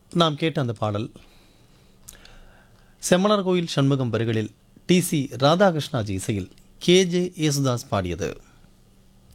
நாம் கேட்ட அந்த பாடல் செம்மனார் கோயில் சண்முகம் வரிகளில் டி.சி. ராதாகிருஷ்ணாஜி இசையில் கே.ஜே. யேசுதாஸ் பாடியது.